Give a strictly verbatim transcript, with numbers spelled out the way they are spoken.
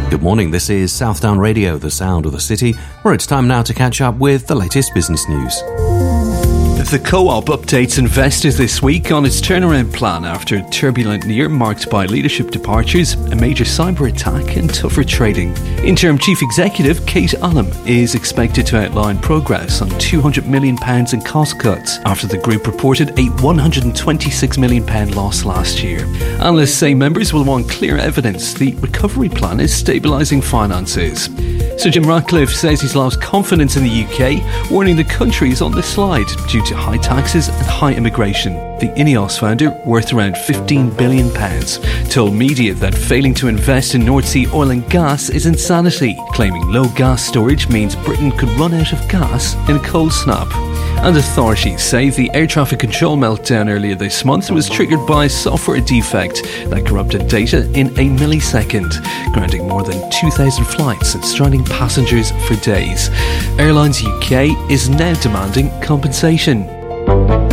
Good morning, this is Southdown Radio, the sound of the city, where it's time now to catch up with the latest business news. The Co-op updates investors this week on its turnaround plan after a turbulent year marked by leadership departures, a major cyber attack and tougher trading. Interim Chief Executive Kate Allam is expected to outline progress on two hundred million pounds in cost cuts after the group reported a one hundred twenty-six million pounds loss last year. Analysts say members will want clear evidence the recovery plan is stabilising finances. Sir Jim Ratcliffe says he's lost confidence in the U K, warning the country is on the slide due to high taxes and high immigration. The Ineos founder, worth around fifteen billion pounds, told media that failing to invest in North Sea oil and gas is insanity, claiming low gas storage means Britain could run out of gas in a cold snap. And authorities say the air traffic control meltdown earlier this month was triggered by a software defect that corrupted data in a millisecond, grounding more than two thousand flights and stranding passengers for days. Airlines U K is now demanding compensation.